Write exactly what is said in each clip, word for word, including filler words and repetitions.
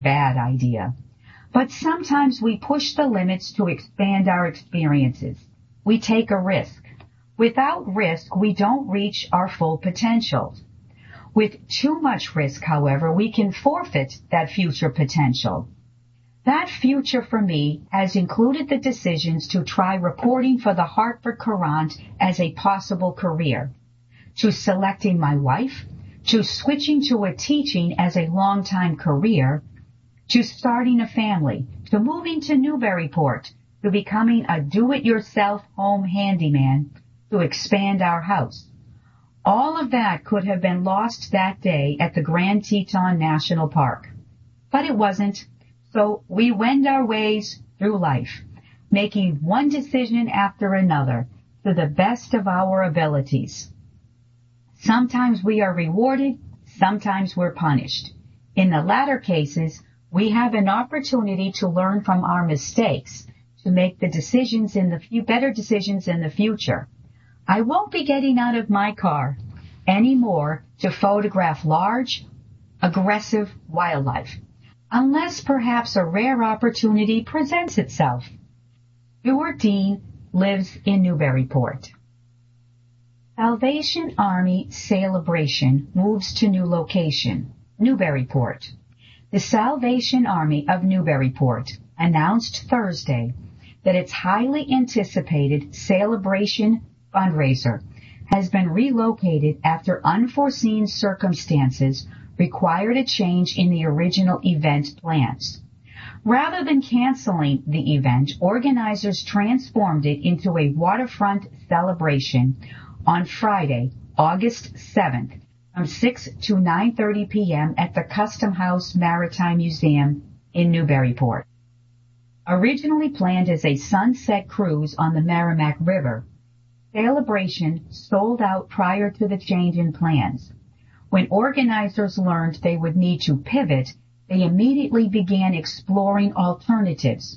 bad idea. But sometimes we push the limits to expand our experiences. We take a risk. Without risk, we don't reach our full potential. With too much risk, however, we can forfeit that future potential. That future for me has included the decisions to try reporting for the Hartford Courant as a possible career, to selecting my wife, to switching to a teaching as a long-time career, to starting a family, to moving to Newburyport, to becoming a do-it-yourself home handyman, to expand our house. All of that could have been lost that day at the Grand Teton National Park. But it wasn't. So we wend our ways through life, making one decision after another to the best of our abilities. Sometimes we are rewarded, sometimes we're punished. In the latter cases, we have an opportunity to learn from our mistakes, to make the decisions in the few better decisions in the future. I won't be getting out of my car anymore to photograph large, aggressive wildlife, unless perhaps a rare opportunity presents itself. Stuart Dean lives in Newburyport. Salvation Army Celebration moves to new location, Newburyport. The Salvation Army of Newburyport announced Thursday that its highly anticipated Celebration fundraiser has been relocated after unforeseen circumstances required a change in the original event plans. Rather than canceling the event, organizers transformed it into a waterfront celebration on Friday, August seventh, from six to nine thirty p.m. at the Custom House Maritime Museum in Newburyport. Originally planned as a sunset cruise on the Merrimack River, Celebration sold out prior to the change in plans. When organizers learned they would need to pivot, they immediately began exploring alternatives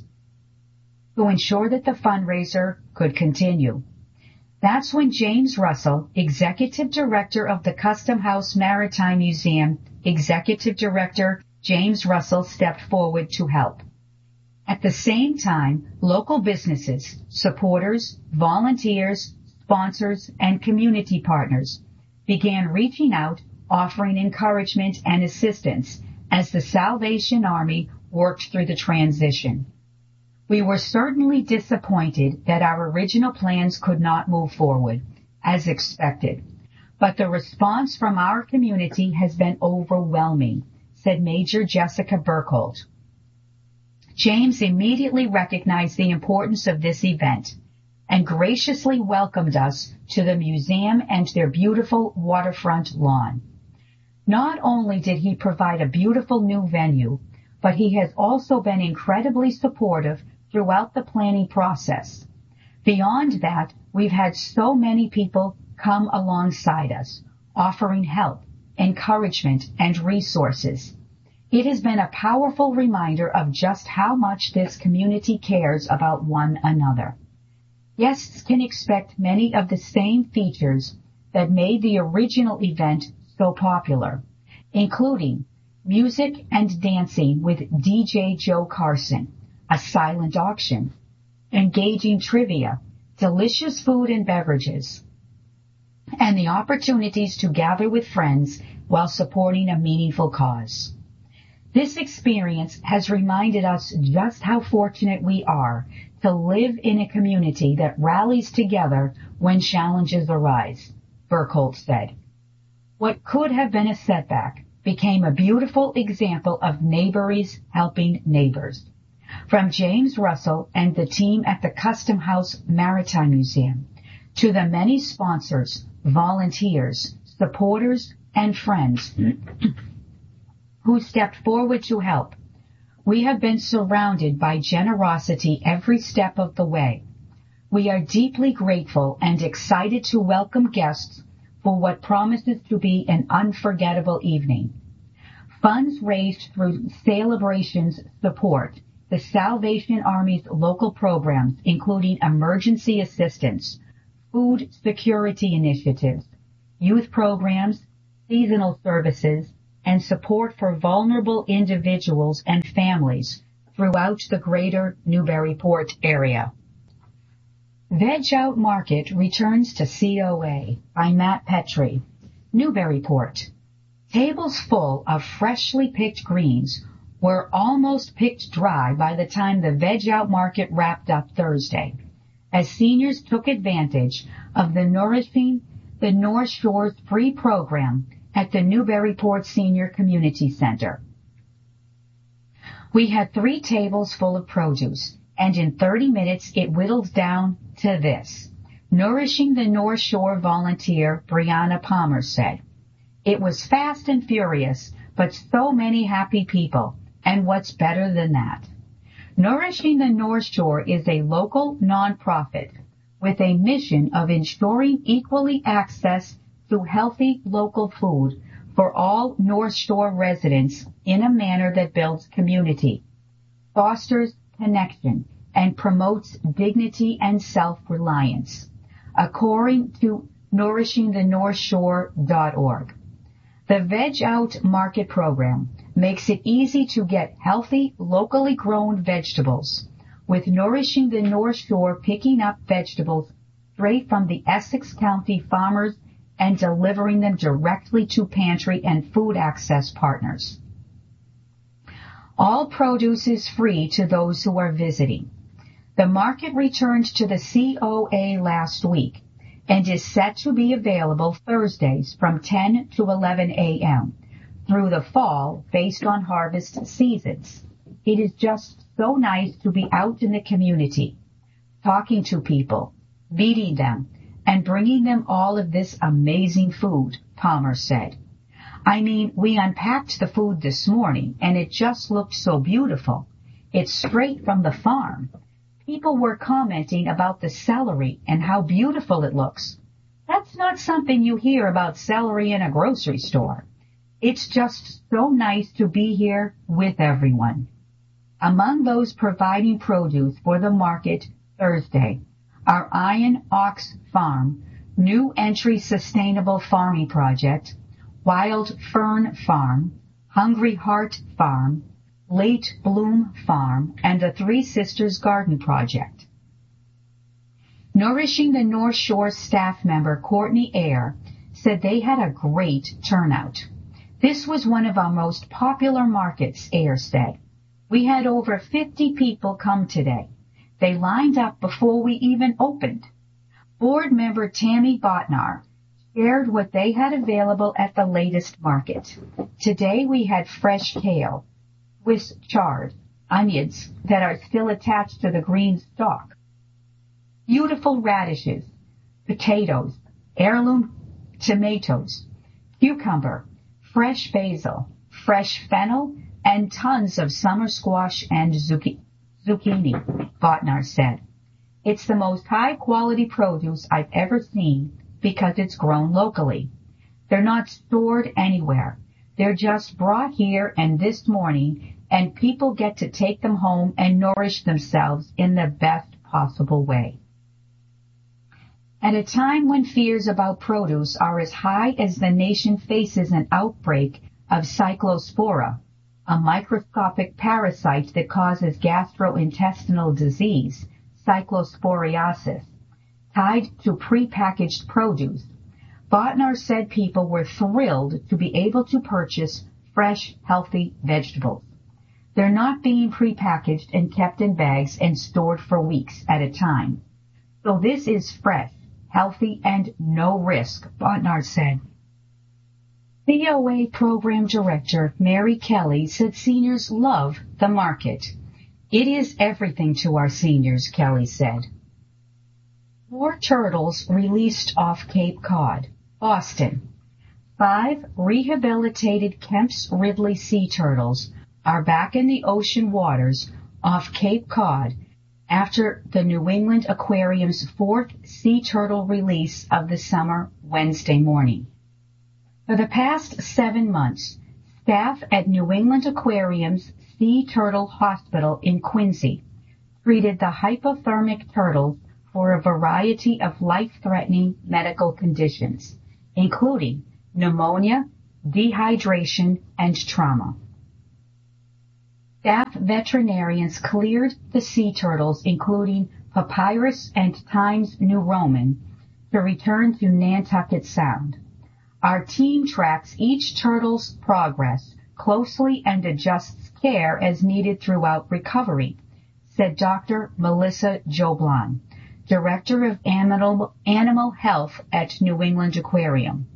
to ensure that the fundraiser could continue. That's when James Russell, Executive Director of the Custom House Maritime Museum, Executive Director James Russell, stepped forward to help. At the same time, local businesses, supporters, volunteers, sponsors, and community partners began reaching out, offering encouragement and assistance as the Salvation Army worked through the transition. We were certainly disappointed that our original plans could not move forward, as expected, but the response from our community has been overwhelming, said Major Jessica Burkholt. James immediately recognized the importance of this event and graciously welcomed us to the museum and their beautiful waterfront lawn. Not only did he provide a beautiful new venue, but he has also been incredibly supportive throughout the planning process. Beyond that, we've had so many people come alongside us, offering help, encouragement, and resources. It has been a powerful reminder of just how much this community cares about one another. Guests can expect many of the same features that made the original event so popular, including music and dancing with D J Joe Carson, a silent auction, engaging trivia, delicious food and beverages, and the opportunities to gather with friends while supporting a meaningful cause. This experience has reminded us just how fortunate we are to live in a community that rallies together when challenges arise, Burkholt said. What could have been a setback became a beautiful example of neighbors helping neighbors. From James Russell and the team at the Custom House Maritime Museum to the many sponsors, volunteers, supporters, and friends who stepped forward to help, we have been surrounded by generosity every step of the way. We are deeply grateful and excited to welcome guests for what promises to be an unforgettable evening. Funds raised through Celebration's support the Salvation Army's local programs, including emergency assistance, food security initiatives, youth programs, seasonal services, and support for vulnerable individuals and families throughout the greater Newburyport area. Veg Out Market returns to C O A by Matt Petrie. Newburyport. Tables full of freshly picked greens were almost picked dry by the time the Veg Out Market wrapped up Thursday, as seniors took advantage of the Nourishing the North Shore's free program at the Newburyport Senior Community Center. We had three tables full of produce, and in thirty minutes it whittled down to this. Nourishing the North Shore volunteer Brianna Palmer said, "It was fast and furious, but so many happy people, and what's better than that?" Nourishing the North Shore is a local nonprofit with a mission of ensuring equally access to healthy local food for all North Shore residents in a manner that builds community, fosters connection, and promotes dignity and self-reliance, according to nourishing the north shore dot org. The Veg Out Market program makes it easy to get healthy, locally grown vegetables, with Nourishing the North Shore picking up vegetables straight from the Essex County farmers and delivering them directly to pantry and food access partners. All produce is free to those who are visiting. The market returned to the C O A last week and is set to be available Thursdays from ten to eleven a.m. through the fall based on harvest seasons. It is just so nice to be out in the community, talking to people, meeting them, and bringing them all of this amazing food, Palmer said. I mean, we unpacked the food this morning, and it just looked so beautiful. It's straight from the farm. People were commenting about the celery and how beautiful it looks. That's not something you hear about celery in a grocery store. It's just so nice to be here with everyone. Among those providing produce for the market Thursday are Iron Ox Farm, New Entry Sustainable Farming Project, Wild Fern Farm, Hungry Heart Farm, Late Bloom Farm, and the Three Sisters Garden Project. Nourishing the North Shore staff member Courtney Ayer said they had a great turnout. This was one of our most popular markets, Ayer said. We had over fifty people come today. They lined up before we even opened. Board member Tammy Botnar shared what they had available at the latest market. Today we had fresh kale, Swiss chard, onions that are still attached to the green stalk, beautiful radishes, potatoes, heirloom tomatoes, cucumber, fresh basil, fresh fennel, and tons of summer squash and zucchini, Botnar said. It's the most high-quality produce I've ever seen because it's grown locally. They're not stored anywhere. They're just brought here and this morning, and people get to take them home and nourish themselves in the best possible way. At a time when fears about produce are as high as the nation faces an outbreak of cyclospora, a microscopic parasite that causes gastrointestinal disease, cyclosporiasis, tied to prepackaged produce, Botnar said people were thrilled to be able to purchase fresh, healthy vegetables. They're not being prepackaged and kept in bags and stored for weeks at a time. So this is fresh, healthy, and no risk, Botnar said. C O A Program Director Mary Kelly said seniors love the market. It is everything to our seniors, Kelly said. Four turtles released off Cape Cod, Boston. Five rehabilitated Kemp's Ridley sea turtles are back in the ocean waters off Cape Cod after the New England Aquarium's fourth sea turtle release of the summer Wednesday morning. For the past seven months, staff at New England Aquarium's Sea Turtle Hospital in Quincy treated the hypothermic turtles for a variety of life-threatening medical conditions, including pneumonia, dehydration, and trauma. Staff veterinarians cleared the sea turtles, including Papyrus and Times New Roman, to return to Nantucket Sound. Our team tracks each turtle's progress closely and adjusts care as needed throughout recovery, said Doctor Melissa Joblon, Director of Animal, Animal Health at New England Aquarium.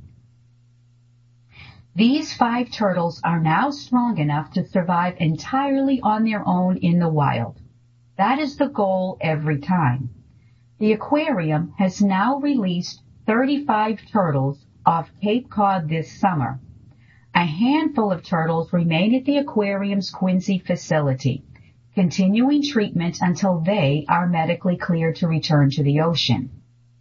These five turtles are now strong enough to survive entirely on their own in the wild. That is the goal every time. The aquarium has now released thirty-five turtles off Cape Cod this summer. A handful of turtles remain at the aquarium's Quincy facility, continuing treatment until they are medically cleared to return to the ocean.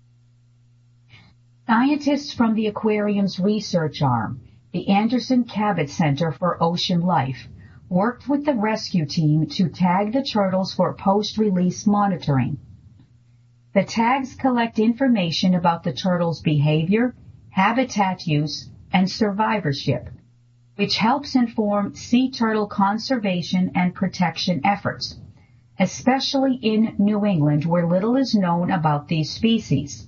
Scientists from the aquarium's research arm, the Anderson Cabot Center for Ocean Life, worked with the rescue team to tag the turtles for post-release monitoring. The tags collect information about the turtles' behavior, habitat use, and survivorship, which helps inform sea turtle conservation and protection efforts, especially in New England, where little is known about these species.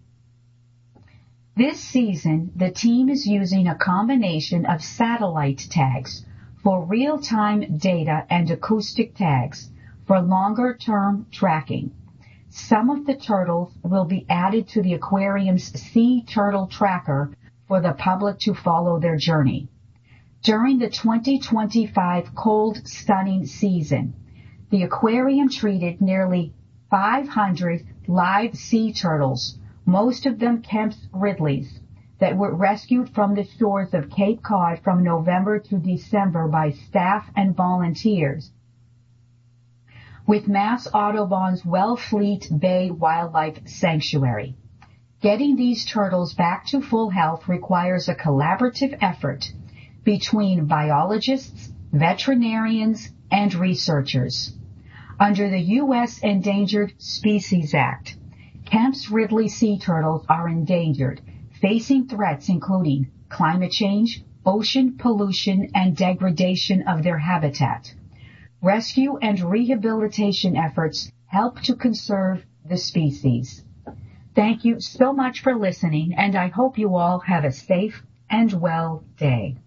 This season, the team is using a combination of satellite tags for real-time data and acoustic tags for longer-term tracking. Some of the turtles will be added to the aquarium's Sea Turtle Tracker for the public to follow their journey. During the twenty twenty-five cold, stunning season, the aquarium treated nearly five hundred live sea turtles, most of them Kemp's Ridleys, that were rescued from the shores of Cape Cod from November to December by staff and volunteers, with Mass Audubon's Wellfleet Bay Wildlife Sanctuary. Getting these turtles back to full health requires a collaborative effort between biologists, veterinarians, and researchers. Under the U S Endangered Species Act, Kemp's Ridley sea turtles are endangered, facing threats including climate change, ocean pollution, and degradation of their habitat. Rescue and rehabilitation efforts help to conserve the species. Thank you so much for listening, and I hope you all have a safe and well day.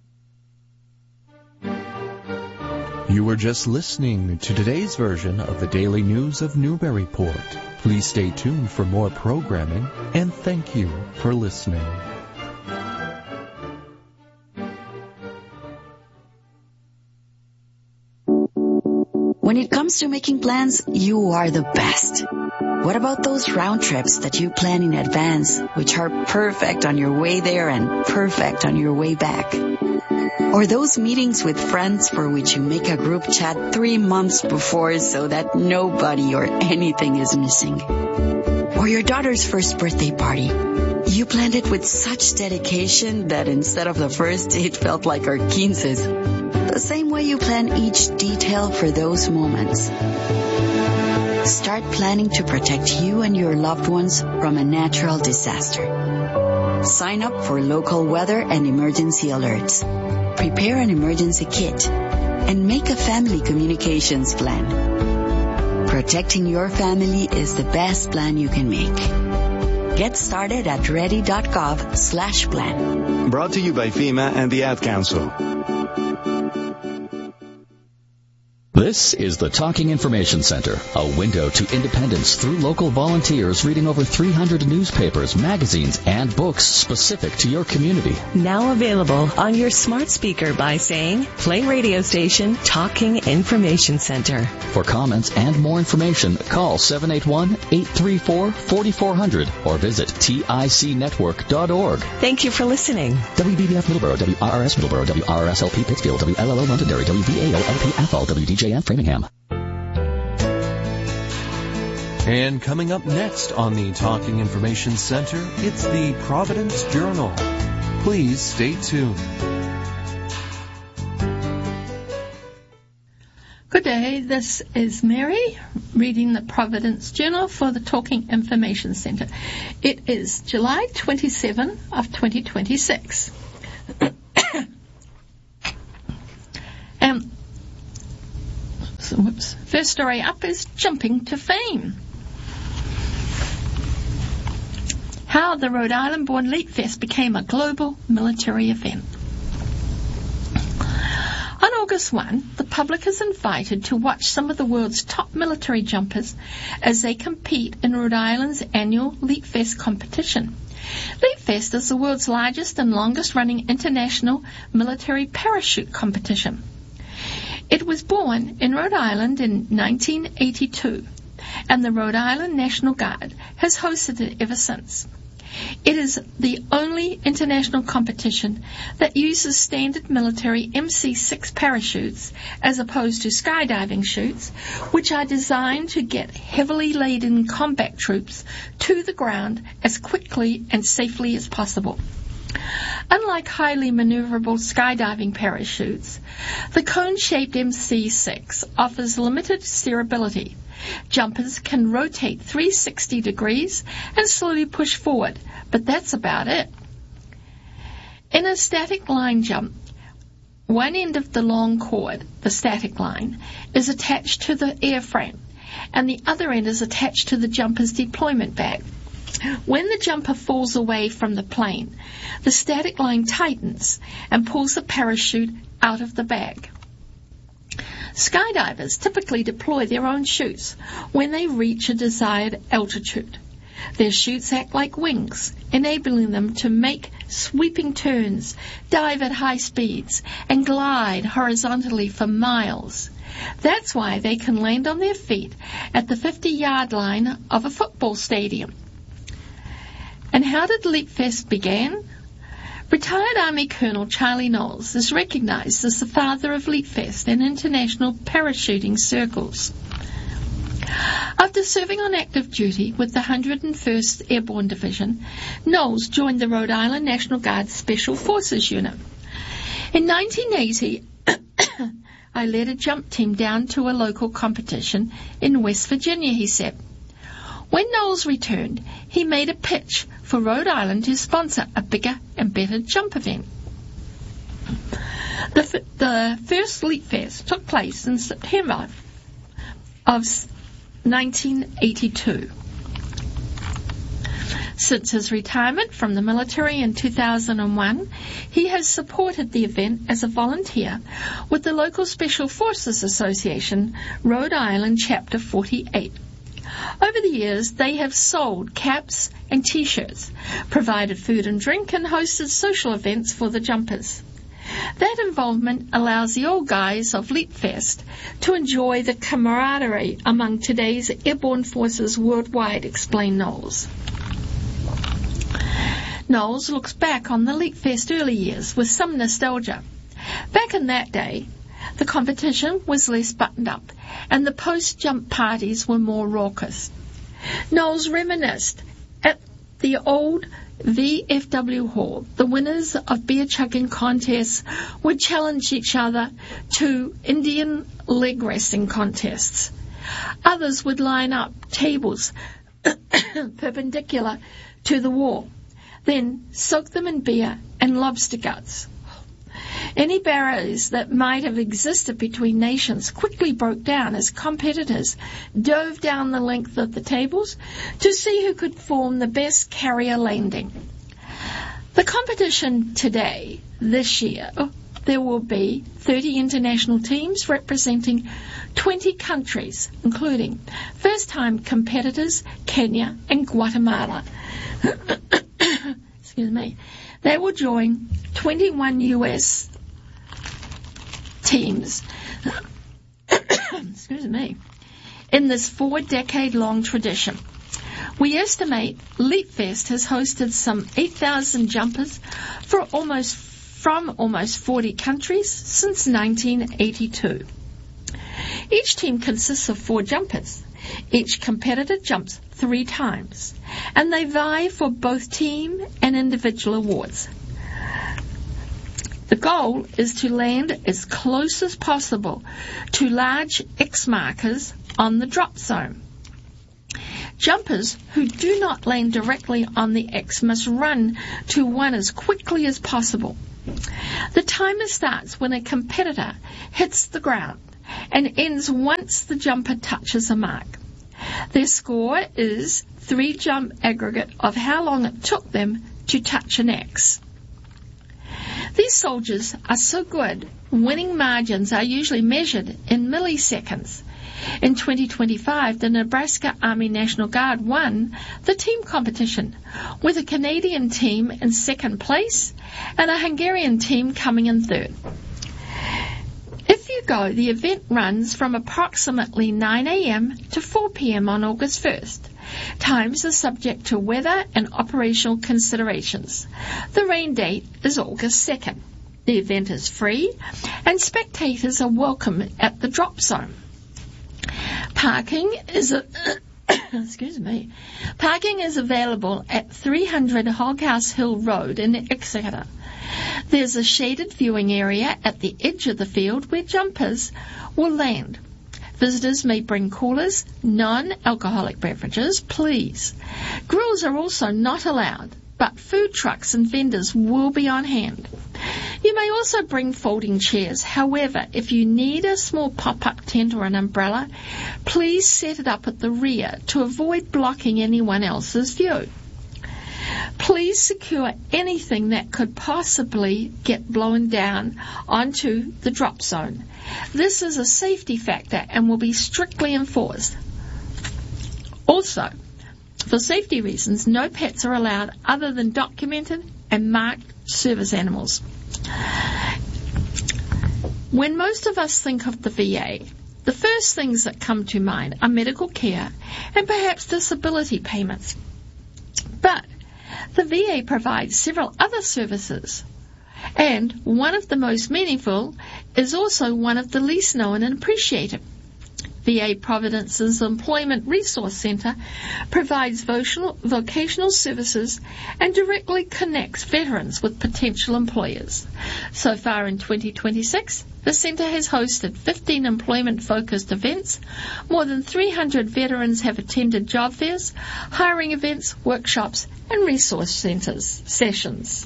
You were just listening to today's version of the Daily News of Newburyport. Please stay tuned for more programming, and thank you for listening. When it comes to making plans, you are the best. What about those round trips that you plan in advance, which are perfect on your way there and perfect on your way back? Or those meetings with friends for which you make a group chat three months before so that nobody or anything is missing? Or your daughter's first birthday party. You planned it with such dedication that instead of the first, it felt like our quinces. The same way you plan each detail for those moments. Start planning to protect you and your loved ones from a natural disaster. Sign up for local weather and emergency alerts. Prepare an emergency kit and make a family communications plan. Protecting your family is the best plan you can make. Get started at ready.gov slash plan. Brought to you by FEMA and the Ad Council. This is the Talking Information Center, a window to independence through local volunteers reading over three hundred newspapers, magazines, and books specific to your community. Now available on your smart speaker by saying, play radio station Talking Information Center. For comments and more information, call seven eight one, eight three four, four four zero zero or visit tic network dot org. Thank you for listening. W B B F Middleborough, W R R S Middleborough, W R R S L P Pittsfield, W L L O Londonderry, W V A O L P Athol, W D J and Framingham. And coming up next on the Talking Information Center, it's the Providence Journal. Please stay tuned. Good day, this is Mary reading the Providence Journal for the Talking Information Center. It is July twenty-seventh of twenty twenty-six. whoops, first story up is Jumping to Fame. How the Rhode Island-born Leap Fest became a global military event. On August first, the public is invited to watch some of the world's top military jumpers as they compete in Rhode Island's annual Leap Fest competition. Leap Fest is the world's largest and longest-running international military parachute competition. It was born in Rhode Island in nineteen eighty-two, and the Rhode Island National Guard has hosted it ever since. It is the only international competition that uses standard military M C six parachutes as opposed to skydiving chutes, which are designed to get heavily laden combat troops to the ground as quickly and safely as possible. Unlike highly maneuverable skydiving parachutes, the cone-shaped M C six offers limited steerability. Jumpers can rotate three hundred sixty degrees and slowly push forward, but that's about it. In a static line jump, one end of the long cord, the static line, is attached to the airframe, and the other end is attached to the jumper's deployment bag. When the jumper falls away from the plane, the static line tightens and pulls the parachute out of the bag. Skydivers typically deploy their own chutes when they reach a desired altitude. Their chutes act like wings, enabling them to make sweeping turns, dive at high speeds, and glide horizontally for miles. That's why they can land on their feet at the fifty-yard line of a football stadium. And how did Leap Fest begin? Retired Army Colonel Charlie Knowles is recognized as the father of Leap Fest in international parachuting circles. After serving on active duty with the one hundred first Airborne Division, Knowles joined the Rhode Island National Guard Special Forces Unit. In nineteen eighty, I led a jump team down to a local competition in West Virginia, he said. When Knowles returned, he made a pitch for Rhode Island to sponsor a bigger and better jump event. The, f- the first Leap Fest took place in September of nineteen eighty-two. Since his retirement from the military in two thousand one, he has supported the event as a volunteer with the local Special Forces Association, Rhode Island Chapter forty-eight. Over the years, they have sold caps and T-shirts, provided food and drink, and hosted social events for the jumpers. That involvement allows the old guys of Leap Fest to enjoy the camaraderie among today's airborne forces worldwide, explained Knowles. Knowles looks back on the Leap Fest early years with some nostalgia. Back in that day, the competition was less buttoned up, and the post-jump parties were more raucous. Knowles reminisced at the old V F W Hall. The winners of beer-chugging contests would challenge each other to Indian leg wrestling contests. Others would line up tables perpendicular to the wall, then soak them in beer and lobster guts. Any barriers that might have existed between nations quickly broke down as competitors dove down the length of the tables to see who could form the best carrier landing. The competition today, this year, there will be thirty international teams representing twenty countries, including first-time competitors Kenya and Guatemala. Excuse me. They will join twenty-one U S teams excuse me, in this four-decade-long tradition. We estimate Leap Fest has hosted some eight thousand jumpers for almost from almost forty countries since nineteen eighty-two. Each team consists of four jumpers. Each competitor jumps three times, and they vie for both team and individual awards. The goal is to land as close as possible to large X markers on the drop zone. Jumpers who do not land directly on the X must run to one as quickly as possible. The timer starts when a competitor hits the ground and ends once the jumper touches a mark. Their score is three jump aggregate of how long it took them to touch an X. These soldiers are so good, winning margins are usually measured in milliseconds. In twenty twenty-five, the Nebraska Army National Guard won the team competition, with a Canadian team in second place and a Hungarian team coming in third. If you go, the event runs from approximately nine a.m. to four p.m. on August first. Times are subject to weather and operational considerations. The rain date is August second. The event is free and spectators are welcome at the drop zone. Parking is a, excuse me. Parking is available at three hundred Hoghouse Hill Road in Exeter. There's a shaded viewing area at the edge of the field where jumpers will land. Visitors may bring coolers, non-alcoholic beverages, please. Grills are also not allowed, but food trucks and vendors will be on hand. You may also bring folding chairs. However, if you need a small pop-up tent or an umbrella, please set it up at the rear to avoid blocking anyone else's view. Please secure anything that could possibly get blown down onto the drop zone. This is a safety factor and will be strictly enforced. Also, for safety reasons, no pets are allowed other than documented and marked service animals. When most of us think of the V A, the first things that come to mind are medical care and perhaps disability payments. But the V A provides several other services, and one of the most meaningful is also one of the least known and appreciated. V A Providence's Employment Resource Center provides vocational, vocational services and directly connects veterans with potential employers. So far in twenty twenty-six, the center has hosted fifteen employment-focused events. More than three hundred veterans have attended job fairs, hiring events, workshops, and resource centers sessions.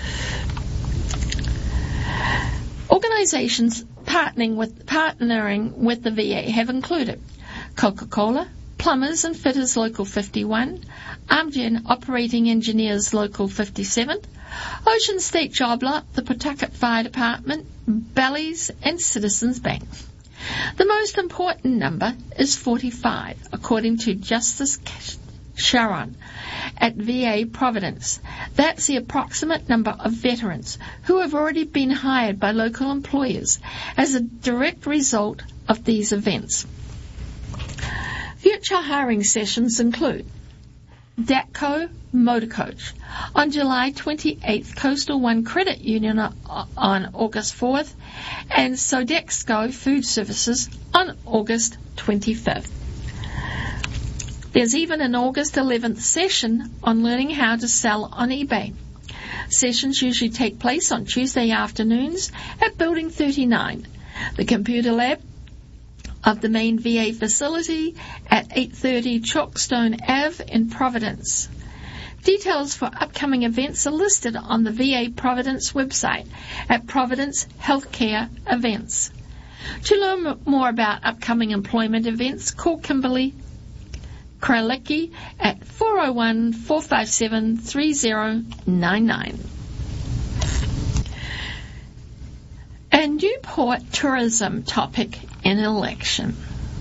Organizations partnering with, partnering with the V A have included Coca-Cola, Plumbers and Fitters Local fifty-one, Amgen Operating Engineers Local fifty-seven, Ocean State Job Lot, the Pawtucket Fire Department, Bally's, and Citizens Bank. The most important number is forty-five, according to Justice Sharon at V A Providence. That's the approximate number of veterans who have already been hired by local employers as a direct result of these events. Future hiring sessions include D A T C O Motor Coach on July twenty-eighth, Coastal One Credit Union on August fourth, and Sodexo Food Services on August twenty-fifth. There's even an August eleventh session on learning how to sell on eBay. Sessions usually take place on Tuesday afternoons at Building thirty-nine, the computer lab of the main V A facility at eight thirty Chalkstone Avenue in Providence. Details for upcoming events are listed on the V A Providence website at Providence Healthcare Events. To learn more about upcoming employment events, call Kimberly Kralicki at four oh one, four five seven, three oh nine nine. A Newport tourism topic in election.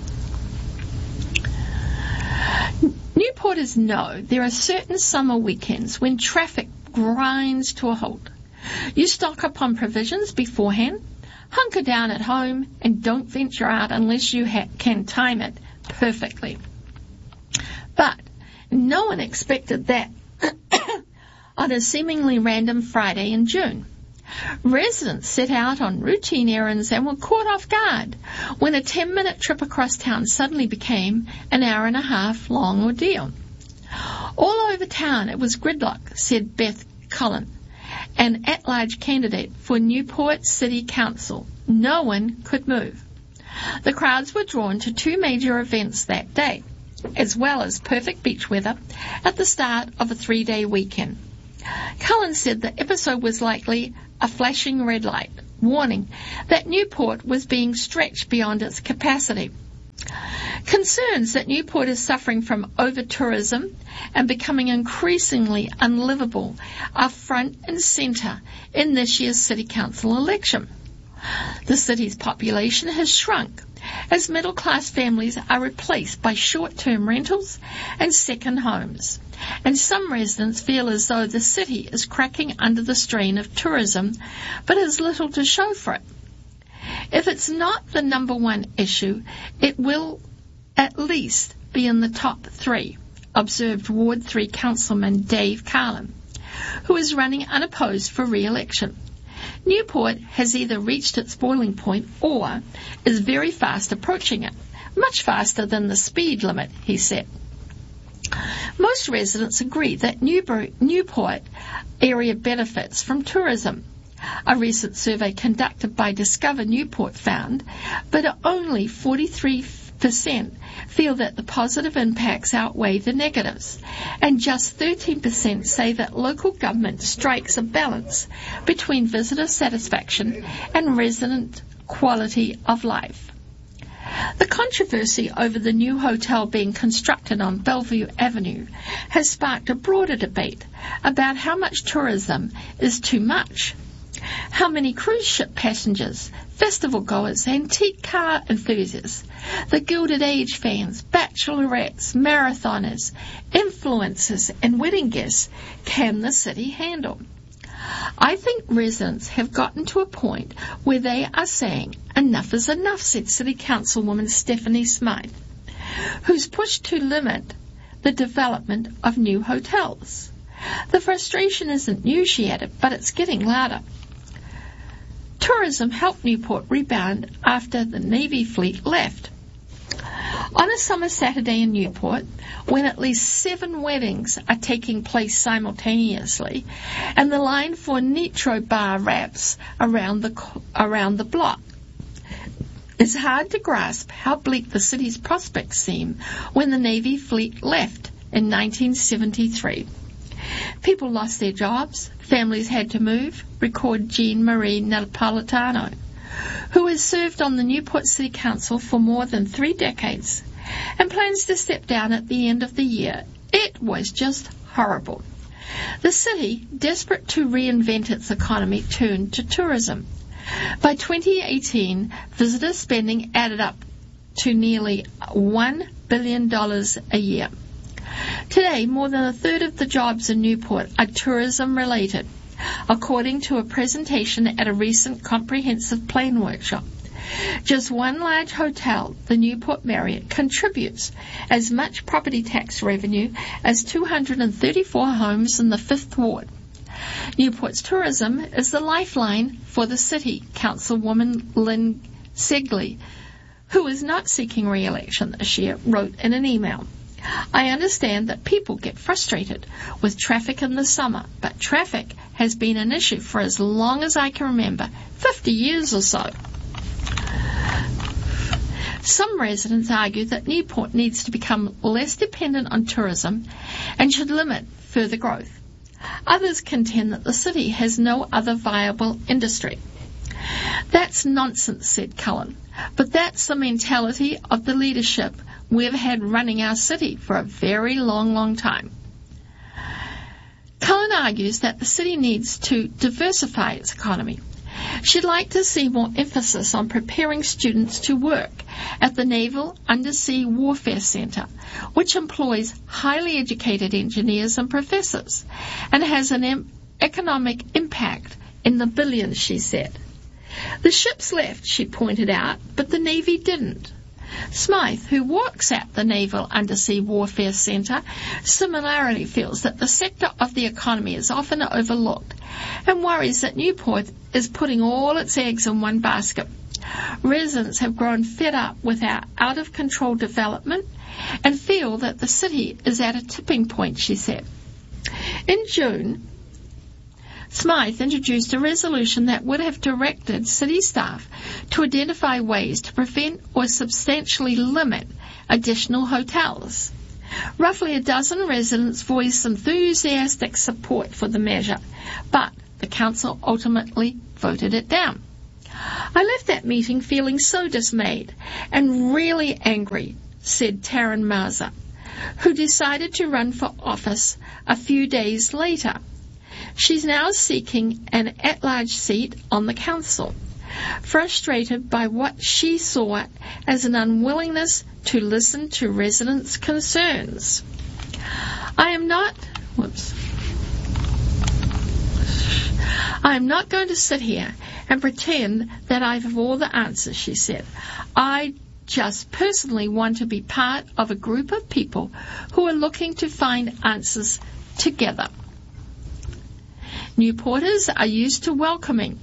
Newporters know there are certain summer weekends when traffic grinds to a halt. You stock up on provisions beforehand, hunker down at home, and don't venture out unless you ha- can time it perfectly. But no one expected that on a seemingly random Friday in June. Residents set out on routine errands and were caught off guard when a ten-minute trip across town suddenly became an hour and a half long ordeal. All over town it was gridlock, said Beth Cullen, an at-large candidate for Newport City Council. No one could move. The crowds were drawn to two major events that day. as well as perfect beach weather at the start of a three-day weekend. Cullen said the episode was likely a flashing red light, warning that Newport was being stretched beyond its capacity. Concerns that Newport is suffering from over-tourism and becoming increasingly unlivable are front and centre in this year's City Council election. The city's population has shrunk as middle-class families are replaced by short-term rentals and second homes, and some residents feel as though the city is cracking under the strain of tourism but has little to show for it. If it's not the number one issue, it will at least be in the top three, observed Ward three Councilman Dave Carlin, who is running unopposed for re-election. Newport has either reached its boiling point or is very fast approaching it, much faster than the speed limit, he said. Most residents agree that Newbury, Newport area benefits from tourism. A recent survey conducted by Discover Newport found that only forty-three percent feel that the positive impacts outweigh the negatives, and just thirteen percent say that local government strikes a balance between visitor satisfaction and resident quality of life. The controversy over the new hotel being constructed on Bellevue Avenue has sparked a broader debate about how much tourism is too much. How many cruise ship passengers, festival goers, antique car enthusiasts, the Gilded Age fans, bachelorettes, marathoners, influencers, and wedding guests can the city handle? I think residents have gotten to a point where they are saying enough is enough, said City Councilwoman Stephanie Smythe, who's pushed to limit the development of new hotels. The frustration isn't new, she added, but it's getting louder. Tourism helped Newport rebound after the Navy fleet left. On a summer Saturday in Newport, when at least seven weddings are taking place simultaneously, and the line for Nitro Bar wraps around the around the block, it's hard to grasp how bleak the city's prospects seem when the Navy fleet left in nineteen seventy-three. People lost their jobs, families had to move, record Jean Marie Napolitano, who has served on the Newport City Council for more than three decades and plans to step down at the end of the year. It was just horrible. The city, desperate to reinvent its economy, turned to tourism. By twenty eighteen, visitor spending added up to nearly one billion dollars a year. Today, more than a third of the jobs in Newport are tourism-related, according to a presentation at a recent comprehensive plan workshop. Just one large hotel, the Newport Marriott, contributes as much property tax revenue as two hundred thirty-four homes in the Fifth Ward. Newport's tourism is the lifeline for the city, Councilwoman Lynn Segley, who is not seeking re-election this year, wrote in an email. I understand that people get frustrated with traffic in the summer, but traffic has been an issue for as long as I can remember, fifty years or so. Some residents argue that Newport needs to become less dependent on tourism and should limit further growth. Others contend that the city has no other viable industry. That's nonsense, said Cullen, but that's the mentality of the leadership we've had running our city for a very long, long time. Cullen argues that the city needs to diversify its economy. She'd like to see more emphasis on preparing students to work at the Naval Undersea Warfare Center, which employs highly educated engineers and professors and has an em- economic impact in the billions, she said. The ships left, she pointed out, but the Navy didn't. Smythe, who works at the Naval Undersea Warfare Center, similarly feels that the sector of the economy is often overlooked and worries that Newport is putting all its eggs in one basket. Residents have grown fed up with our out-of-control development and feel that the city is at a tipping point, she said. In June, Smythe introduced a resolution that would have directed city staff to identify ways to prevent or substantially limit additional hotels. Roughly a dozen residents voiced enthusiastic support for the measure, but the council ultimately voted it down. I left that meeting feeling so dismayed and really angry, said Taryn Mazza, who decided to run for office a few days later. She's now seeking an at-large seat on the council, frustrated by what she saw as an unwillingness to listen to residents' concerns. I am not... Whoops. I am not going to sit here and pretend that I have all the answers, she said. I just personally want to be part of a group of people who are looking to find answers together. Newporters are used to welcoming,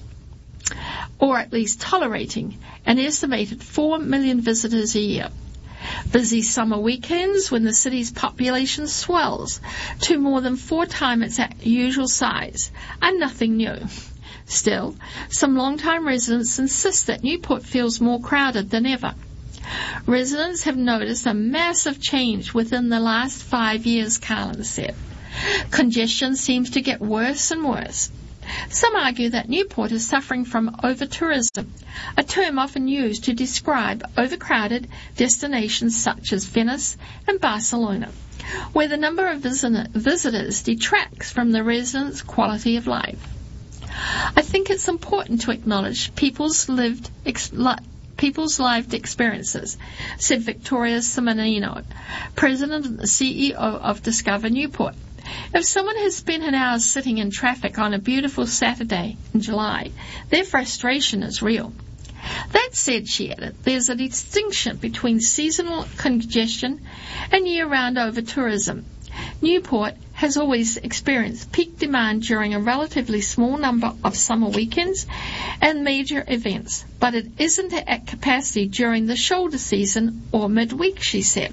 or at least tolerating, an estimated four million visitors a year. Busy summer weekends when the city's population swells to more than four times its usual size are nothing new. Still, some long-time residents insist that Newport feels more crowded than ever. Residents have noticed a massive change within the last five years, Carlin said. Congestion seems to get worse and worse. Some argue that Newport is suffering from over-tourism, a term often used to describe overcrowded destinations such as Venice and Barcelona, where the number of visitors detracts from the residents' quality of life. I think it's important to acknowledge people's lived ex- li- people's lived experiences, said Victoria Simonino, president and C E O of Discover Newport. If someone has spent an hour sitting in traffic on a beautiful Saturday in July, their frustration is real. That said, she added, there's a distinction between seasonal congestion and year-round over-tourism. Newport has always experienced peak demand during a relatively small number of summer weekends and major events, but it isn't at capacity during the shoulder season or midweek, she said.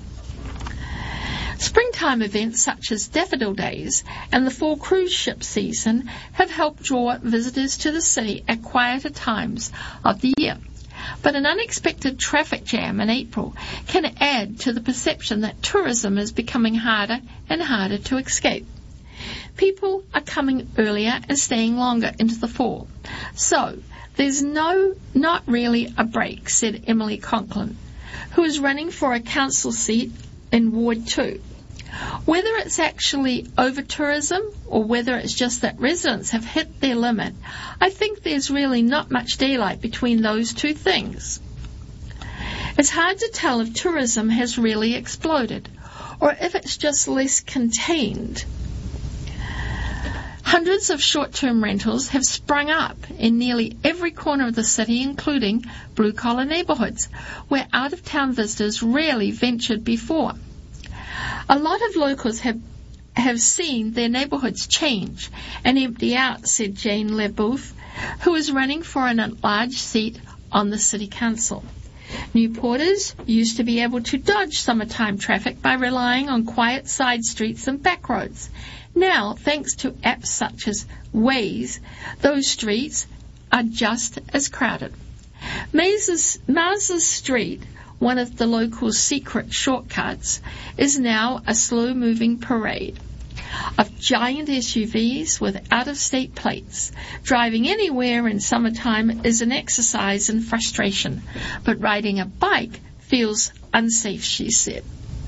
Springtime events such as Daffodil Days and the fall cruise ship season have helped draw visitors to the city at quieter times of the year. But an unexpected traffic jam in April can add to the perception that tourism is becoming harder and harder to escape. People are coming earlier and staying longer into the fall. So there's no, not really a break, said Emily Conklin, who is running for a council seat in Ward two. Whether it's actually over-tourism or whether it's just that residents have hit their limit, I think there's really not much daylight between those two things. It's hard to tell if tourism has really exploded or if it's just less contained. Hundreds of short-term rentals have sprung up in nearly every corner of the city, including blue-collar neighborhoods, where out-of-town visitors rarely ventured before. A lot of locals have have seen their neighborhoods change and empty out, said Jane LeBouf, who is running for an enlarged seat on the city council. Newporters used to be able to dodge summertime traffic by relying on quiet side streets and back roads. Now, thanks to apps such as Waze, those streets are just as crowded. Mazes Street, one of the local secret shortcuts, is now a slow-moving parade of giant S U Vs with out-of-state plates. Driving anywhere in summertime is an exercise in frustration, but riding a bike feels unsafe, she said.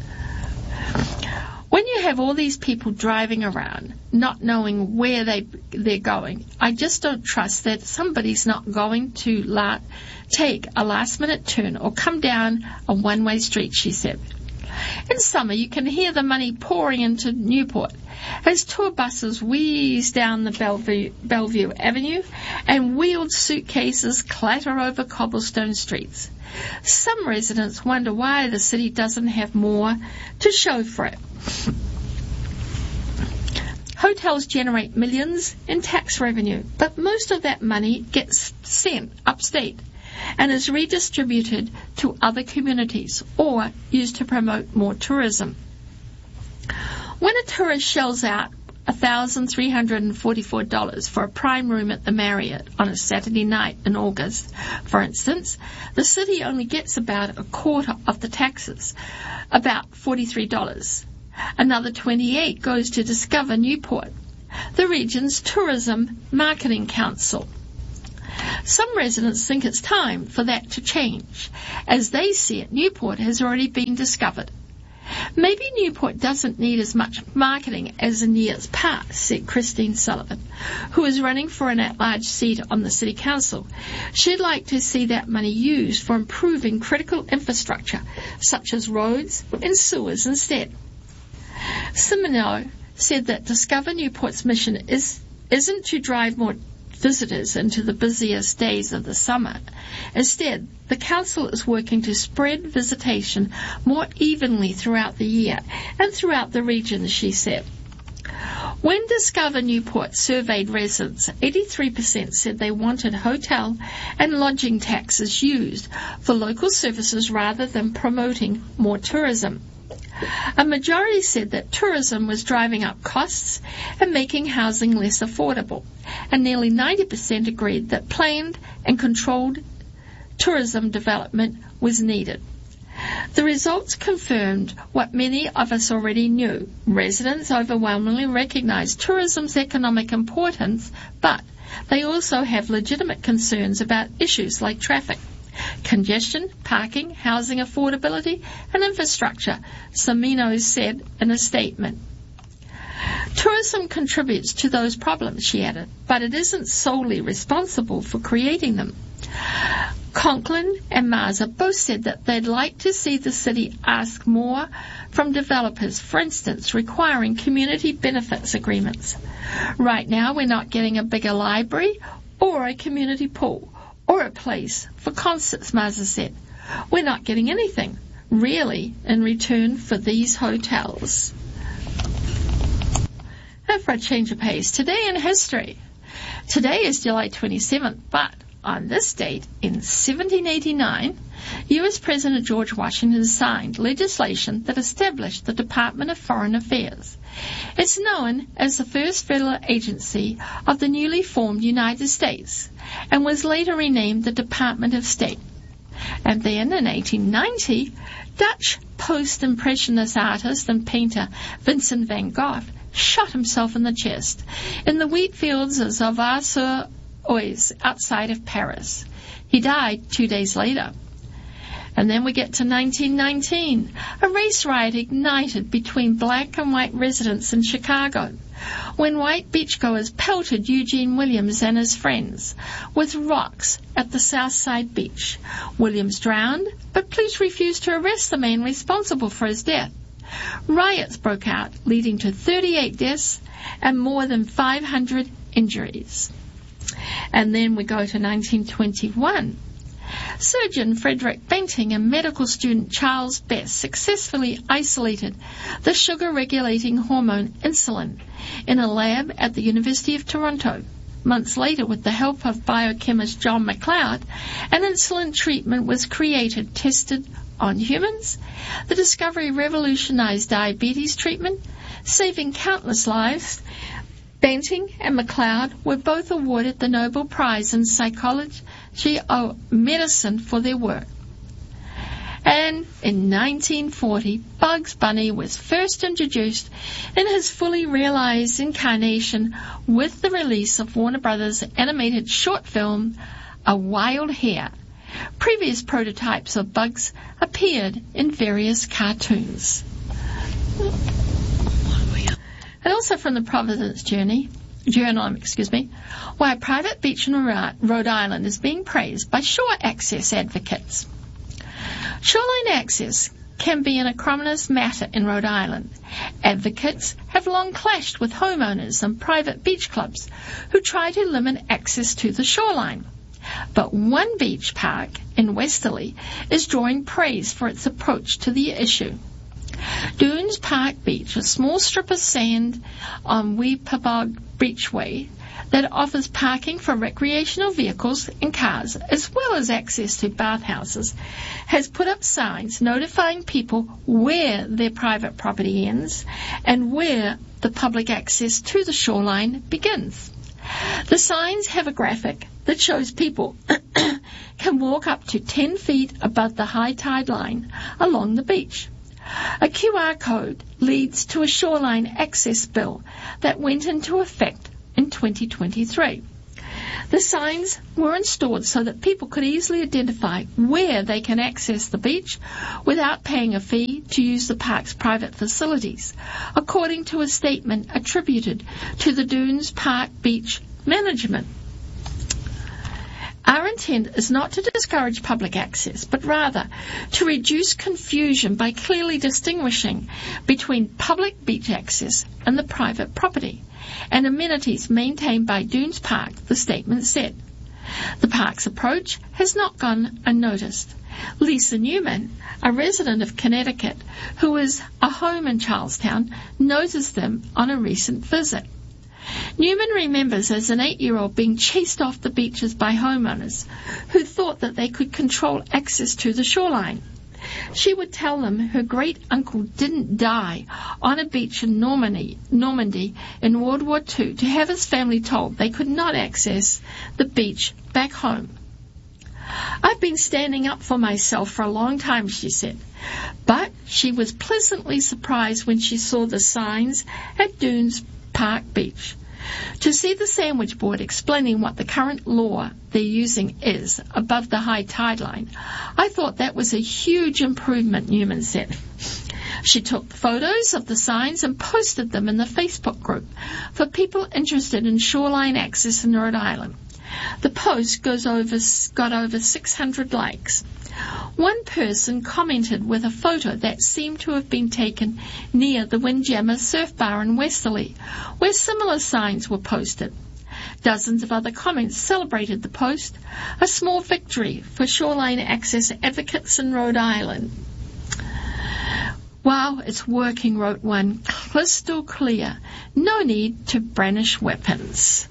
When you have all these people driving around, not knowing where they, they're going, I just don't trust that somebody's not going to la- take a last-minute turn or come down a one-way street, she said. In summer, you can hear the money pouring into Newport as tour buses wheeze down the Bellevue, Bellevue Avenue and wheeled suitcases clatter over cobblestone streets. Some residents wonder why the city doesn't have more to show for it. Hotels generate millions in tax revenue, but most of that money gets sent upstate and is redistributed to other communities or used to promote more tourism. When a tourist shells out one thousand three hundred forty-four dollars for a prime room at the Marriott on a Saturday night in August, for instance, the city only gets about a quarter of the taxes, about forty-three dollars. Another twenty-eight dollars goes to Discover Newport, the region's tourism marketing council. Some residents think it's time for that to change. As they see it, Newport has already been discovered. Maybe Newport doesn't need as much marketing as in years past, said Christine Sullivan, who is running for an at-large seat on the City Council. She'd like to see that money used for improving critical infrastructure, such as roads and sewers instead. Simino said that Discover Newport's mission is, isn't to drive more visitors into the busiest days of the summer. Instead, the council is working to spread visitation more evenly throughout the year and throughout the region, she said. When Discover Newport surveyed residents, eighty-three percent said they wanted hotel and lodging taxes used for local services rather than promoting more tourism. A majority said that tourism was driving up costs and making housing less affordable, and nearly ninety percent agreed that planned and controlled tourism development was needed. The results confirmed what many of us already knew. Residents overwhelmingly recognize tourism's economic importance, but they also have legitimate concerns about issues like traffic, congestion, parking, housing affordability, and infrastructure, Samino said in a statement. Tourism contributes to those problems, she added, but it isn't solely responsible for creating them. Conklin and Maza both said that they'd like to see the city ask more from developers, for instance, requiring community benefits agreements. Right now, we're not getting a bigger library or a community pool or a place for concerts, Maza said. We're not getting anything, really, in return for these hotels. And for a change of pace, today in history. Today is July twenty-seventh, but on this date, in seventeen eighty-nine, U S President George Washington signed legislation that established the Department of Foreign Affairs. It's known as the first federal agency of the newly formed United States and was later renamed the Department of State. And then in eighteen ninety, Dutch post-impressionist artist and painter Vincent van Gogh shot himself in the chest in the wheat fields of Auvers-sur-Oise outside of Paris. He died two days later. And then we get to nineteen nineteen. A race riot ignited between black and white residents in Chicago when white beachgoers pelted Eugene Williams and his friends with rocks at the South Side beach. Williams drowned, but police refused to arrest the man responsible for his death. Riots broke out, leading to thirty-eight deaths and more than five hundred injuries. And then we go to nineteen twenty-one. Surgeon Frederick Banting and medical student Charles Best successfully isolated the sugar-regulating hormone insulin in a lab at the University of Toronto. Months later, with the help of biochemist John McLeod, an insulin treatment was created, tested on humans. The discovery revolutionized diabetes treatment, saving countless lives. Banting and McLeod were both awarded the Nobel Prize in Psychology or Medicine for their work. And in nineteen forty, Bugs Bunny was first introduced in his fully realized incarnation with the release of Warner Brothers' animated short film, A Wild Hare. Previous prototypes of Bugs appeared in various cartoons. And also from the Providence Journey, Journal, excuse me, why a private beach in Rhode Island is being praised by shore access advocates. Shoreline access can be an acrimonious matter in Rhode Island. Advocates have long clashed with homeowners and private beach clubs who try to limit access to the shoreline. But one beach park in Westerly is drawing praise for its approach to the issue. Dunes Park Beach, a small strip of sand on Weepabog Beachway that offers parking for recreational vehicles and cars, as well as access to bathhouses, has put up signs notifying people where their private property ends and where the public access to the shoreline begins. The signs have a graphic that shows people can walk up to ten feet above the high tide line along the beach. A Q R code leads to a shoreline access bill that went into effect in twenty twenty-three. The signs were installed so that people could easily identify where they can access the beach without paying a fee to use the park's private facilities, according to a statement attributed to the Dunes Park Beach Management. Our intent is not to discourage public access, but rather to reduce confusion by clearly distinguishing between public beach access and the private property and amenities maintained by Dunes Park, the statement said. The park's approach has not gone unnoticed. Lisa Newman, a resident of Connecticut who is a home in Charlestown, noticed them on a recent visit. Newman remembers as an eight-year-old being chased off the beaches by homeowners who thought that they could control access to the shoreline. She would tell them her great-uncle didn't die on a beach in Normandy, Normandy in World War Two to have his family told they could not access the beach back home. I've been standing up for myself for a long time, she said, but she was pleasantly surprised when she saw the signs at Dunes Park Beach. To see the sandwich board explaining what the current law they're using is above the high tide line, I thought that was a huge improvement, Newman said. She took photos of the signs and posted them in the Facebook group for people interested in shoreline access in Rhode Island. The post goes over, got over six hundred likes. One person commented with a photo that seemed to have been taken near the Windjammer Surf Bar in Westerly, where similar signs were posted. Dozens of other comments celebrated the post, a small victory for shoreline access advocates in Rhode Island. Wow, it's working, wrote one, crystal clear. No need to brandish weapons.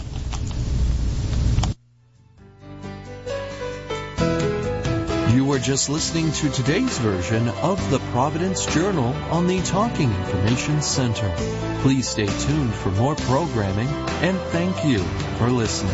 You were just listening to today's version of the Providence Journal on the Talking Information Center. Please stay tuned for more programming, and thank you for listening.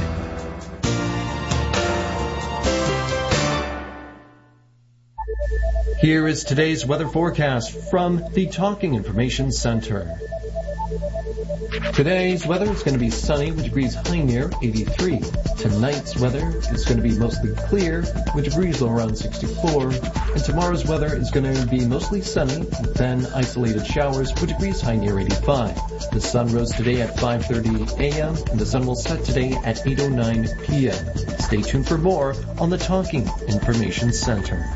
Here is today's weather forecast from the Talking Information Center. Today's weather is going to be sunny with degrees high near eighty-three. Tonight's weather is going to be mostly clear with degrees low around sixty-four. And tomorrow's weather is going to be mostly sunny with then isolated showers with degrees high near eighty-five. The sun rose today at five thirty a.m. and the sun will set today at eight oh nine p.m. Stay tuned for more on the Talking Information Center.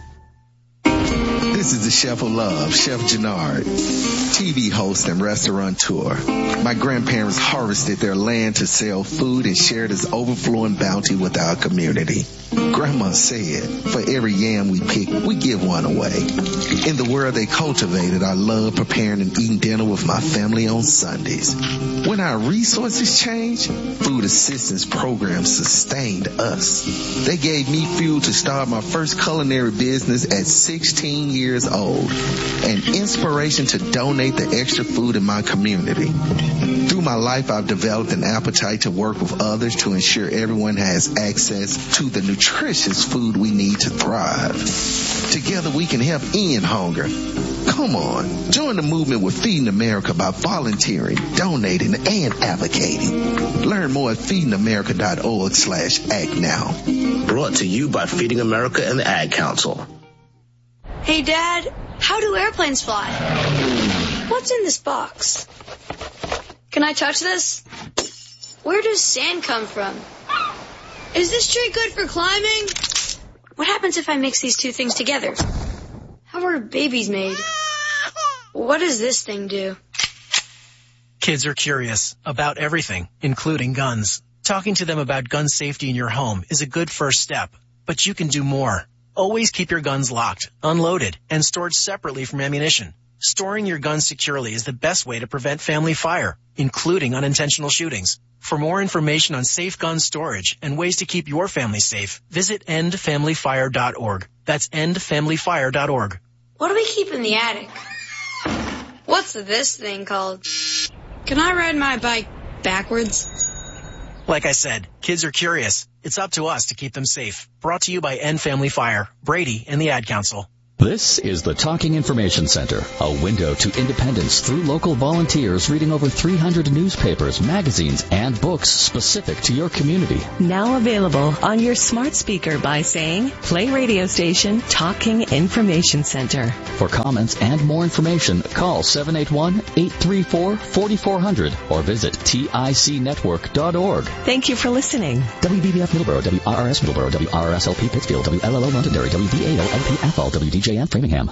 This is the Chef of Love, Chef Gennard, T V host and restaurateur. My grandparents harvested their land to sell food and share this overflowing bounty with our community. Grandma said, for every yam we pick, we give one away. In the world they cultivated, I love preparing and eating dinner with my family on Sundays. When our resources changed, food assistance programs sustained us. They gave me fuel to start my first culinary business at sixteen years old, and inspiration to donate the extra food in my community. Through my life, I've developed an appetite to work with others to ensure everyone has access to the nutritious food we need to thrive. Together we can help end hunger. Come on, join the movement with Feeding America by volunteering, donating, and advocating. Learn more at feedingamerica.org slash act now. Brought to you by Feeding America and the Ad Council. Hey, Dad, how do airplanes fly? What's in this box? Can I touch this? Where does sand come from? Is this tree good for climbing? What happens if I mix these two things together? How are babies made? What does this thing do? Kids are curious about everything, including guns. Talking to them about gun safety in your home is a good first step, but you can do more. Always keep your guns locked, unloaded, and stored separately from ammunition. Storing your guns securely is the best way to prevent family fire, including unintentional shootings. For more information on safe gun storage and ways to keep your family safe, visit end family fire dot org. That's end family fire dot org. What do we keep in the attic? What's this thing called? Can I ride my bike backwards? Like I said, kids are curious. It's up to us to keep them safe. Brought to you by End Family Fire, Brady, and the Ad Council. This is the Talking Information Center, a window to independence through local volunteers reading over three hundred newspapers, magazines, and books specific to your community. Now available on your smart speaker by saying, play radio station Talking Information Center. For comments and more information, call seven eight one, eight three four, four four zero zero or visit tic network dot org. Thank you for listening. W B B F Middleborough, W R R S Middleborough, W R R S L P Pittsfield, W L L O Londonderry, W V A O L P Athol, W D J M Framingham.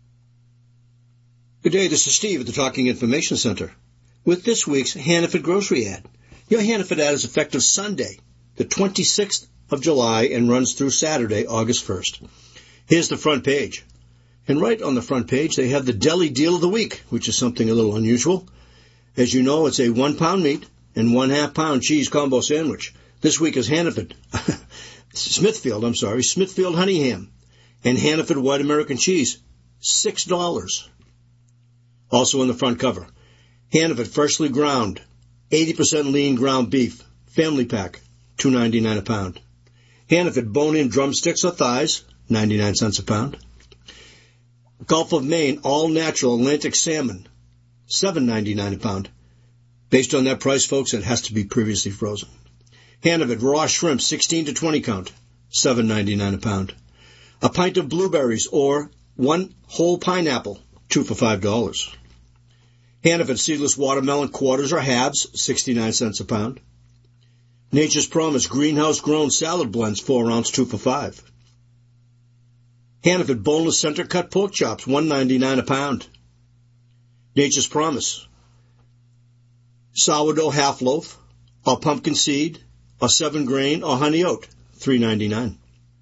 Good day, this is Steve at the Talking Information Center with this week's Hannaford grocery ad. Your Hannaford ad is effective Sunday, the twenty-sixth of July, and runs through Saturday, August first. Here's the front page. And right on the front page, they have the deli deal of the week, which is something a little unusual. As you know, it's a one-pound meat and one-half-pound cheese combo sandwich. This week is Hannaford. Smithfield, I'm sorry, Smithfield honey ham and Hannaford white American cheese, six dollars. Also on the front cover, Hannaford freshly ground, eighty percent lean ground beef, family pack, two ninety-nine a pound. Hannaford bone-in drumsticks or thighs, ninety-nine cents a pound. Gulf of Maine all-natural Atlantic salmon, seven ninety-nine a pound. Based on that price, folks, it has to be previously frozen. Hannaford raw shrimp, sixteen to twenty count, seven ninety-nine a pound. A pint of blueberries or one whole pineapple, two for five dollars. Hannaford seedless watermelon quarters or halves, sixty-nine cents a pound. Nature's Promise greenhouse grown salad blends, four ounce, two for five. Hannaford boneless center cut pork chops, one ninety-nine a pound. Nature's Promise sourdough half loaf or pumpkin seed or seven grain or honey oat, three ninety-nine.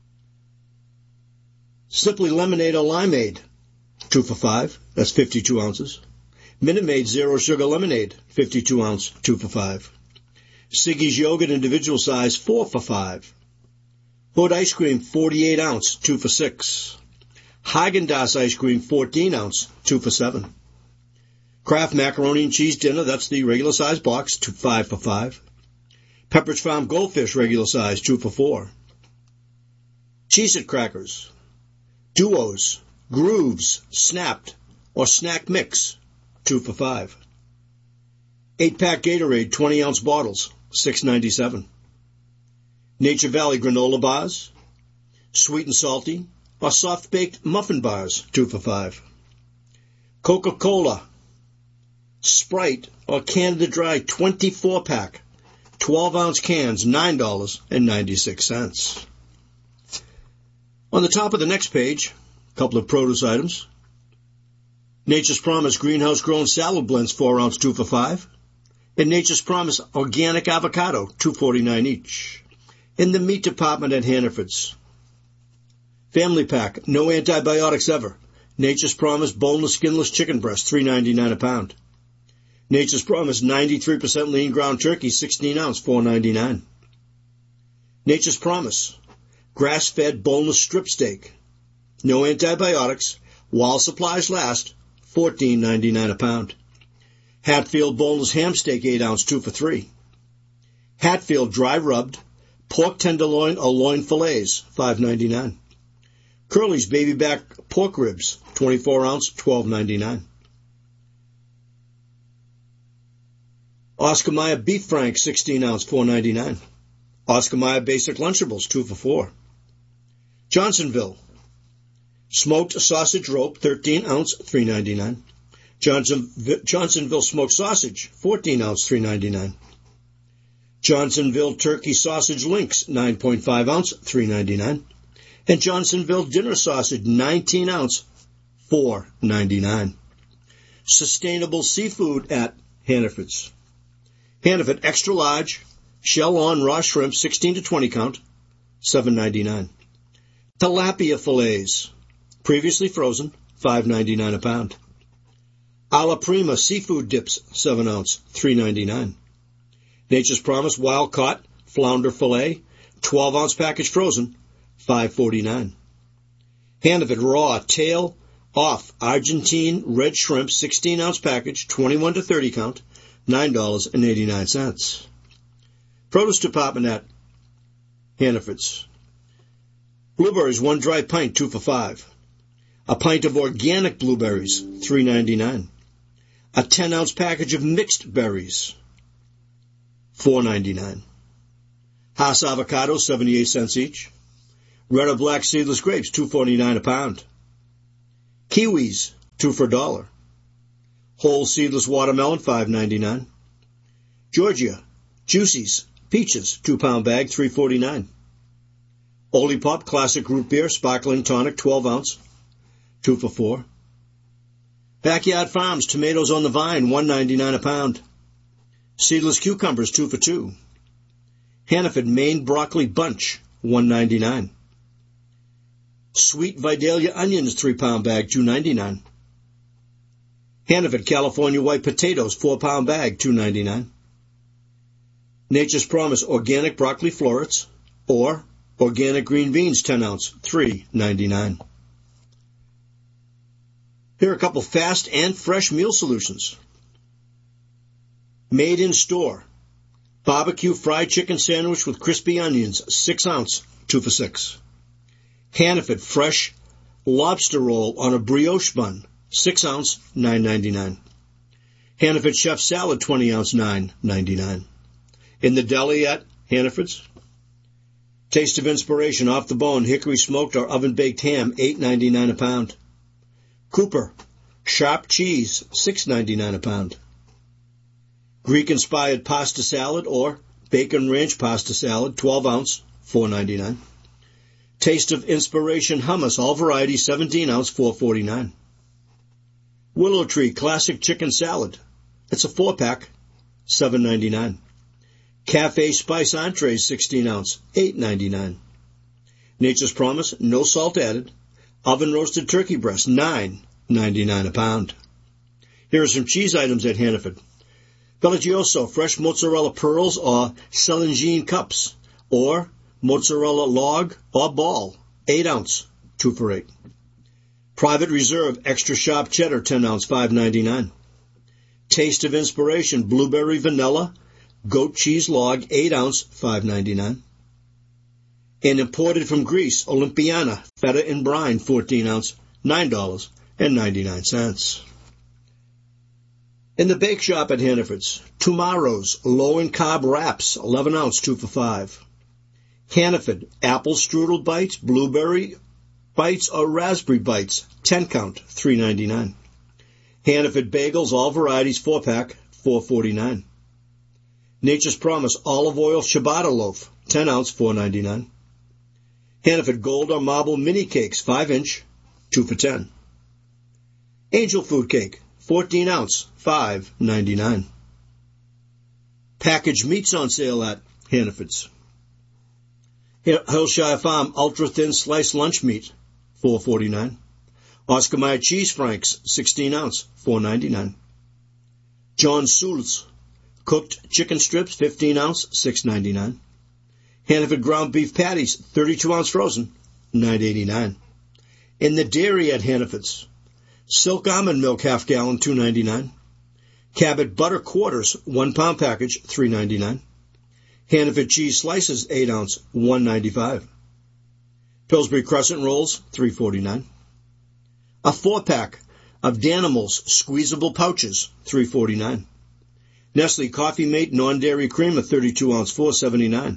Simply lemonade or limeade, two for five, that's fifty-two ounces. Minute Maid zero sugar lemonade, fifty-two ounce, two for five. Siggy's yogurt individual size, four for five. Hood ice cream, forty-eight ounce, two for six. Haagen-Dazs ice cream, fourteen ounce, two for seven. Kraft macaroni and cheese dinner, that's the regular size box, two, five for five. Pepperidge Farm goldfish, regular size, two for four. Cheez-It crackers, Duos, Grooves, Snapped, or Snack Mix, two for five. Eight-pack Gatorade, twenty ounce bottles, six ninety-seven. Nature Valley granola bars, sweet and salty, or soft-baked muffin bars, two for five. Coca-Cola, Sprite, or Canada Dry twenty-four pack, twelve ounce cans, nine dollars and ninety-six cents. On the top of the next page, a couple of produce items. Nature's Promise greenhouse grown salad blends, four ounce, two for five. And Nature's Promise organic avocado, two forty-nine each. In the meat department at Hannaford's, family pack, no antibiotics ever. Nature's Promise boneless, skinless chicken breast, three ninety-nine a pound. Nature's Promise ninety-three percent lean ground turkey, sixteen ounce, four ninety-nine. Nature's Promise grass-fed boneless strip steak, no antibiotics, while supplies last, fourteen ninety-nine a pound. Hatfield boneless ham steak, eight ounce, two for three. Hatfield dry rubbed pork tenderloin or loin fillets, five ninety-nine. Curly's baby back pork ribs, twenty-four ounce, twelve ninety-nine. Oscar Mayer beef frank, sixteen ounce, four ninety-nine. Oscar Mayer basic Lunchables, two for four. Johnsonville smoked sausage rope, thirteen ounce, three ninety-nine. Johnson, Johnsonville smoked sausage, fourteen ounce, three ninety-nine. Johnsonville turkey sausage links, nine point five ounce, three ninety-nine. And Johnsonville dinner sausage, nineteen ounce, four ninety-nine. Sustainable seafood at Hannaford's. Hannaford extra large, shell on raw shrimp, sixteen to twenty count, seven ninety-nine. Tilapia fillets, previously frozen, five ninety-nine a pound. Alla Prima seafood dips, seven ounce, three ninety-nine. Nature's Promise wild caught flounder fillet, twelve ounce package frozen, five forty-nine. Hannaford raw tail off Argentine red shrimp, sixteen ounce package, twenty-one to thirty count, nine dollars and eighty-nine cents. Produce department at Hannaford's. Blueberries, one dry pint, two for five. A pint of organic blueberries, three ninety-nine. A ten ounce package of mixed berries, four ninety-nine. Hass avocados, seventy-eight cents each. Red or black seedless grapes, two forty-nine a pound. Kiwis, two for a dollar. Whole seedless watermelon, five ninety-nine. Georgia, Juicies, peaches, two pound bag, three forty-nine. Olipop classic root beer, sparkling tonic, twelve ounce, two for four. Backyard Farms, tomatoes on the vine, one ninety-nine a pound. Seedless cucumbers, two for two. Hannaford Maine broccoli bunch, one ninety-nine. Sweet Vidalia onions, three pound bag, two ninety-nine. Hannaford California white potatoes, four pound bag, two ninety-nine. Nature's Promise organic broccoli florets or organic green beans, ten ounce, three ninety-nine. Here are a couple fast and fresh meal solutions. Made in store. Barbecue fried chicken sandwich with crispy onions, six ounce, two for six. Hannaford fresh lobster roll on a brioche bun, six ounce, nine ninety-nine. Hannaford chef salad, twenty ounce, nine ninety-nine. In the deli at Hannaford's. Taste of Inspiration off the bone hickory smoked or oven baked ham, eight ninety-nine a pound. Cooper sharp cheese, six ninety-nine a pound. Greek inspired pasta salad or bacon ranch pasta salad, twelve ounce, four ninety-nine. Taste of Inspiration hummus, all varieties, seventeen ounce, four forty-nine. Willow Tree classic chicken salad, it's a four pack, seven ninety-nine. Cafe Spice entrees, sixteen ounce, eight ninety-nine. Nature's Promise, no salt added. Oven roasted turkey breast, nine ninety-nine a pound. Here are some cheese items at Hannaford. Bellagioso fresh mozzarella pearls or Celangine cups, or mozzarella log or ball, eight ounce, two for eight. Private Reserve extra sharp cheddar, ten ounce, five ninety-nine. Taste of Inspiration blueberry vanilla goat cheese log, eight ounce, five ninety-nine. And imported from Greece, Olympiana feta and brine, fourteen ounce, nine dollars and ninety-nine cents. In the bake shop at Hannaford's, Tomorrow's low in carb wraps, eleven ounce, two for five. Hannaford apple strudel bites, blueberry bites or raspberry bites, ten count, three ninety-nine. Hannaford bagels, all varieties, four pack, four forty-nine. Nature's Promise olive oil ciabatta loaf, ten ounce, four ninety-nine. Hannaford gold or marble mini cakes, five inch, two for ten. Angel food cake, fourteen ounce, five ninety-nine. Packaged meats on sale at Hannaford's. Hillshire Farm ultra thin sliced lunch meat, four forty-nine. Oscar Mayer cheese franks, sixteen ounce, four ninety-nine. John Souls cooked chicken strips, fifteen ounce, six ninety-nine. Hannaford ground beef patties, thirty-two ounce frozen, nine eighty-nine. In the dairy at Hannaford's, Silk almond milk half gallon, two ninety-nine. Cabot butter quarters, one pound package, three ninety-nine. Hannaford cheese slices, eight ounce, one ninety-five. Pillsbury crescent rolls, three forty-nine. A four pack of Danimals squeezable pouches, three forty-nine. Nestle Coffee Mate non-dairy creamer, thirty-two ounce, four seventy-nine.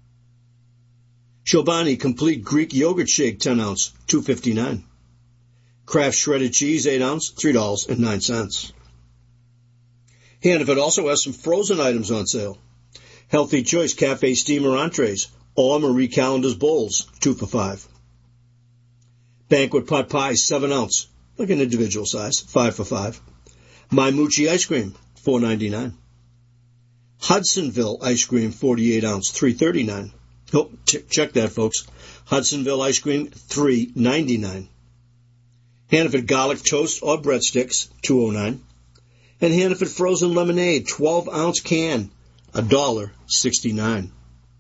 Chobani complete Greek yogurt shake, ten ounce, two fifty-nine. Kraft shredded cheese, eight ounce, three dollars and nine cents. Hannaford also has some frozen items on sale. Healthy Choice Cafe Steamer entrees or Marie Callender's bowls, two for five. Banquet pot pie, seven ounce, like an individual size, five for five. My Moochie ice cream, four ninety-nine. Hudsonville ice cream, forty-eight ounce, three thirty-nine. Oh, ch- check that, folks. Hudsonville ice cream, three ninety-nine. Hannaford garlic toast or breadsticks, two oh nine. And Hannaford frozen lemonade, twelve ounce can, one dollar sixty-nine.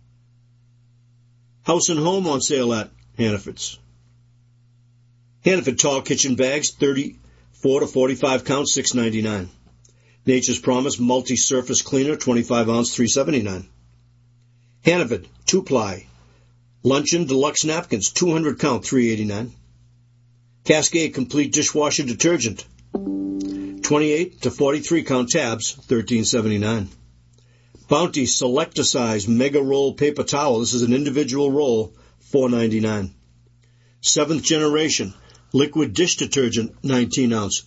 House and Home on sale at Hannaford's. Hannaford tall kitchen bags, thirty-four to forty-five count, six ninety-nine. Nature's Promise multi-surface cleaner, twenty-five ounce, three seventy-nine. Hannaford two-ply luncheon deluxe napkins, two hundred count, three eighty-nine. Cascade complete dishwasher detergent, twenty-eight to forty-three count tabs, thirteen seventy-nine. Bounty Selector Size Mega Roll Paper Towel. This is an individual roll, four ninety-nine. Seventh Generation Liquid Dish Detergent, nineteen ounce,